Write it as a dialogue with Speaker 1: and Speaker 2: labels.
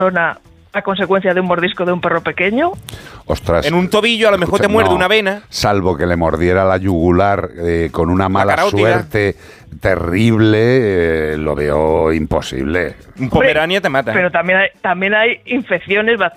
Speaker 1: a consecuencia de un mordisco de un perro pequeño.
Speaker 2: Ostras.
Speaker 3: En un tobillo a lo mejor te muerde una vena.
Speaker 2: Salvo que le mordiera la yugular con una mala suerte terrible, lo veo imposible.
Speaker 3: Un Pomerania te mata.
Speaker 1: Pero también hay infecciones